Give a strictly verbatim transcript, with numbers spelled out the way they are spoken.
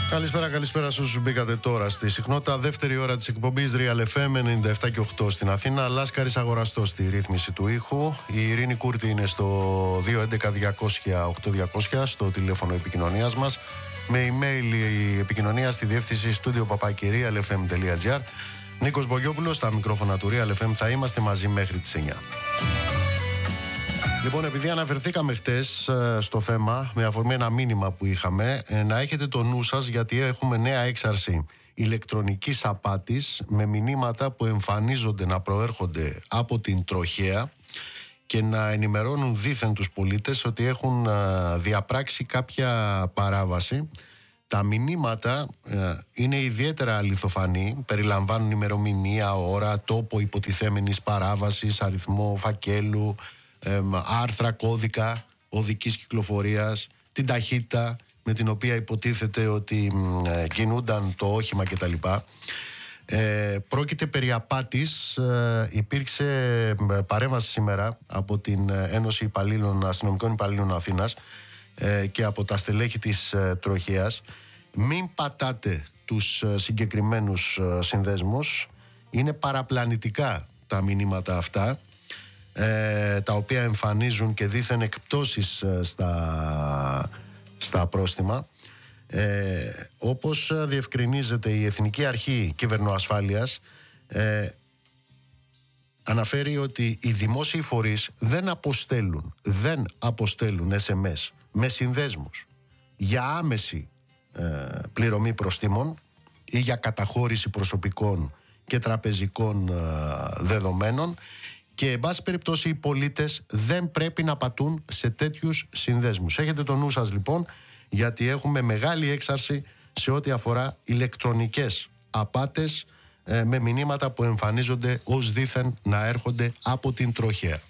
Καλησπέρα, καλησπέρα σε όσους μπήκατε τώρα στη συχνότητα. Δεύτερη ώρα της εκπομπής Real εφ εμ ενενήντα επτά και οκτώ στην Αθήνα. Λάσκαρης Αγοραστός στη ρύθμιση του ήχου. Η Ειρήνη Κούρτη είναι στο δύο έντεκα διακόσια οκτώ διακόσια στο τηλέφωνο επικοινωνίας μας. Με email η επικοινωνία στη διεύθυνση studio παπάκι real f m τελεία g r. Νίκος Μπογιόπουλος στα μικρόφωνα του Real εφ εμ. Θα είμαστε μαζί μέχρι τις εννιά. Λοιπόν, επειδή αναφερθήκαμε χτες στο θέμα, με αφορμή ένα μήνυμα που είχαμε, να έχετε το νου σας, γιατί έχουμε νέα έξαρση ηλεκτρονικής απάτης με μηνύματα που εμφανίζονται να προέρχονται από την τροχέα και να ενημερώνουν δήθεν τους πολίτες ότι έχουν διαπράξει κάποια παράβαση. Τα μηνύματα είναι ιδιαίτερα αληθοφανή, περιλαμβάνουν ημερομηνία, ώρα, τόπο υποτιθέμενης παράβασης, αριθμό φακέλου, άρθρα, κώδικα οδικής κυκλοφορίας, την ταχύτητα με την οποία υποτίθεται ότι ε, κινούνταν το όχημα κτλ. Ε, πρόκειται περί απάτης. Ε, υπήρξε παρέμβαση σήμερα από την Ένωση Υπαλλήλων, Αστυνομικών Υπαλλήλων Αθήνας ε, και από τα στελέχη της ε, τροχέας. Μην πατάτε τους ε, συγκεκριμένους ε, συνδέσμους. Είναι παραπλανητικά τα μηνύματα αυτά, Ε, τα οποία εμφανίζουν και δήθεν εκπτώσεις ε, στα, στα πρόστιμα. Ε, όπως διευκρινίζεται η Εθνική Αρχή Κυβερνοασφάλειας, ε, αναφέρει ότι οι δημόσιοι φορείς δεν αποστέλουν, δεν αποστέλουν ες εμ ες με συνδέσμους για άμεση ε, πληρωμή προστίμων ή για καταχώρηση προσωπικών και τραπεζικών ε, δεδομένων. Και, εν πάση περιπτώσει, οι πολίτες δεν πρέπει να πατούν σε τέτοιους συνδέσμους. Έχετε το νου σας, λοιπόν, γιατί έχουμε μεγάλη έξαρση σε ό,τι αφορά ηλεκτρονικές απάτες ε, με μηνύματα που εμφανίζονται ως δήθεν να έρχονται από την τροχέα.